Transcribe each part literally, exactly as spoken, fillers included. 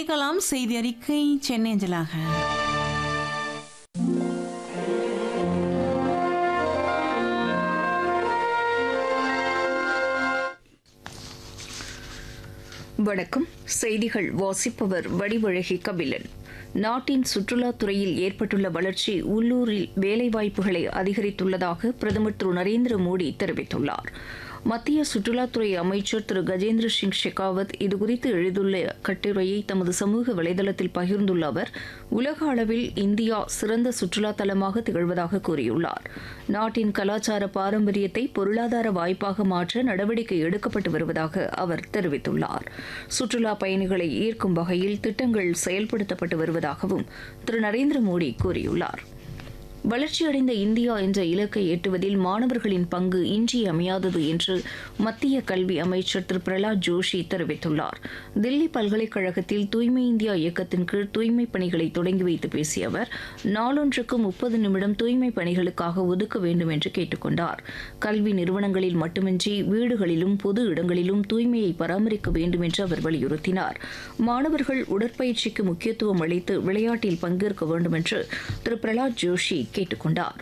கேட்கலாம் செய்தி அறிக்கை சென்னை அஞ்சலாக. வணக்கம். செய்திகள் வாசிப்பவர் வடிவழகி கபிலன். நாட்டின் சுற்றுலாத்துறையில் ஏற்பட்டுள்ள வளர்ச்சி உள்ளூரில் வேலைவாய்ப்புகளை அதிகரித்துள்ளதாக பிரதமர் திரு நரேந்திர மோடி தெரிவித்துள்ளார். மத்திய சுற்றுலாத்துறை அமைச்சர் திரு கஜேந்திர சிங் ஷெகாவத் இதுகுறித்து எழுதியுள்ள கட்டுரையை தமது சமூக வலைதளத்தில் பகிர்ந்துள்ள அவர், உலக அளவில் இந்தியா சிறந்த சுற்றுலா தலமாக திகழ்வதாக கூறியுள்ளார். நாட்டின் கலாச்சார பாரம்பரியத்தை பொருளாதார வாய்ப்பாக மாற்ற நடவடிக்கை எடுக்கப்பட்டு வருவதாக அவர் தெரிவித்துள்ளார். சுற்றுலா பயணிகளை ஈர்க்கும் வகையில் திட்டங்கள் செயல்படுத்தப்பட்டு வருவதாகவும் திரு நரேந்திர மோடி கூறியுள்ளார். வளர்ச்சியடைந்த இந்தியா என்ற இலக்கை எட்டுவதில் மாணவர்களின் பங்கு இன்றியமையாதது என்று மத்திய கல்வி அமைச்சர் திரு பிரலாத் ஜோஷி தெரிவித்துள்ளார். தில்லி பல்கலைக்கழகத்தில் தூய்மை இந்தியா இயக்கத்தின் கீழ் தூய்மைப் பணிகளை தொடங்கி வைத்து பேசிய அவர், நாளொன்றுக்கு முப்பது நிமிடம் தூய்மை பணிகளுக்காக ஒதுக்க வேண்டும் என்று கேட்டுக் கொண்டார். கல்வி நிறுவனங்களில் மட்டுமின்றி வீடுகளிலும் பொது இடங்களிலும் தூய்மையை பராமரிக்க வேண்டும் என்று அவர் வலியுறுத்தினார். மாணவர்கள் உடற்பயிற்சிக்கு முக்கியத்துவம் அளித்து விளையாட்டில் பங்கேற்க வேண்டும் என்று திரு பிரலாத் ஜோஷி கேட்டுக் கொண்டார்.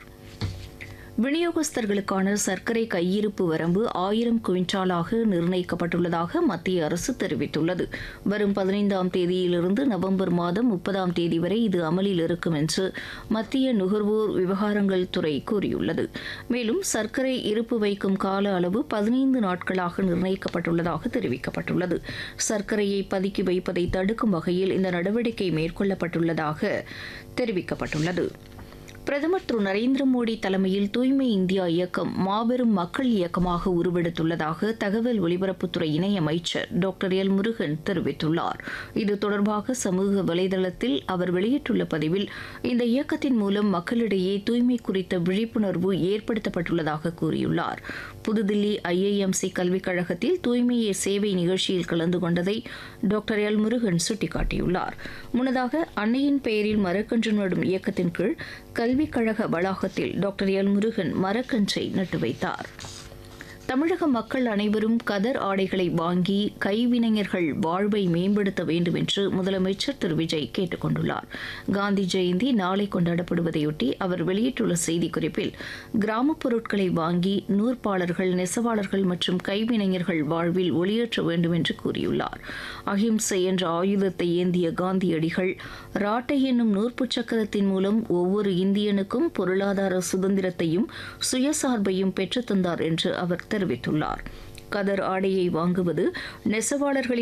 விநியோகஸ்தர்களுக்கான சர்க்கரை கையிருப்பு வரம்பு ஆயிரம் குவிண்டாலாக நிர்ணயிக்கப்பட்டுள்ளதாக மத்திய அரசு தெரிவித்துள்ளது. வரும் பதினைந்தாம் தேதியிலிருந்து நவம்பர் மாதம் முப்பதாம் தேதி வரை இது அமலில் இருக்கும் என்று மத்திய நுகர்வோர் விவகாரங்கள் துறை கூறியுள்ளது. மேலும் சர்க்கரை இருப்பு வைக்கும் கால அளவு பதினைந்து நாட்களாக நிர்ணயிக்கப்பட்டுள்ளதாக தெரிவிக்கப்பட்டுள்ளது. சர்க்கரையை பதுக்கி வைப்பதை தடுக்கும் வகையில் இந்த நடவடிக்கை மேற்கொள்ளப்பட்டுள்ளதாக தெரிவிக்கப்பட்டுள்ளது. பிரதமர் திரு நரேந்திர மோடி தலைமையில் தூய்மை இந்தியா இயக்கம் மாபெரும் மக்கள் இயக்கமாக உருவெடுத்துள்ளதாக தகவல் ஒலிபரப்புத்துறை இணையமைச்சர் டாக்டர் எல் முருகன் தெரிவித்துள்ளார். இது தொடர்பாக சமூக வலைதளத்தில் அவர் வெளியிட்டுள்ள பதிவில், இந்த இயக்கத்தின் மூலம் மக்களிடையே தூய்மை குறித்த விழிப்புணர்வு ஏற்படுத்தப்பட்டுள்ளதாக கூறியுள்ளார். புதுதில்லி ஐஐஎம்சி கல்விக் கழகத்தில் தூய்மையே சேவை நிகழ்ச்சியில் கலந்து கொண்டதை டாக்டர் எல் முருகன் சுட்டிக்காட்டியுள்ளார். முன்னதாக அன்னையின் பெயரில் மரக்கன்று நடும் இயக்கத்தின் கீழ் கல்விக் கழக வளாகத்தில் டாக்டர் எல் முருகன் மரக்கன்றை நட்டு வைத்தார். தமிழக மக்கள் அனைவரும் கதர் ஆடைகளை வாங்கி கைவினைஞர்கள் வாழ்வை மேம்படுத்த வேண்டும் என்று முதலமைச்சர் திரு விஜய் கேட்டுக் கொண்டுள்ளார். காந்தி ஜெயந்தி நாளை கொண்டாடப்படுவதையொட்டி அவர் வெளியிட்டுள்ள செய்திக்குறிப்பில், கிராமப் பொருட்களை வாங்கி நூற்பாளர்கள், நெசவாளர்கள் மற்றும் கைவினைஞர்கள் வாழ்வில் ஒளியேற்ற வேண்டும் என்று கூறியுள்ளார். அஹிம்சை என்ற ஆயுதத்தை ஏந்திய காந்தியடிகள் ராட்டை என்னும் நூற்புச் சக்கரத்தின் மூலம் ஒவ்வொரு இந்தியனுக்கும் பொருளாதார சுதந்திரத்தையும் சுயசார்பையும் பெற்றுத்தந்தார் என்று அவர் தெரிவித்துள்ளார். கதர் ஆடையை வாங்குவது நெசவாளர்களின்